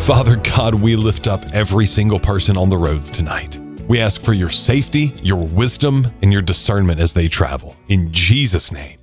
Father God, we lift up every single person on the roads tonight. We ask for your safety, your wisdom, and your discernment as they travel. In Jesus' name.